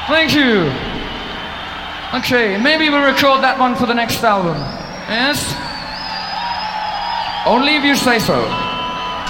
Thank you. Okay, maybe we'll record that one for the next album. Yes? Only if you say so.